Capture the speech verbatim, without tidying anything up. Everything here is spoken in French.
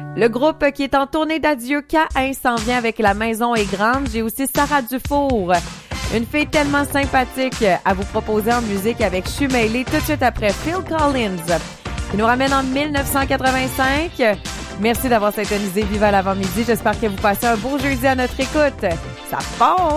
Le groupe qui est en tournée d'adieu, K un, s'en vient avec La Maison est grande. J'ai aussi Sarah Dufour, une fille tellement sympathique à vous proposer en musique avec Je suis mêlée tout de suite après Phil Collins, qui nous ramène en dix-neuf cent quatre-vingt-cinq. Merci d'avoir syntonisé Viva l'avant-midi. J'espère que vous passez un beau jeudi à notre écoute. Ça part!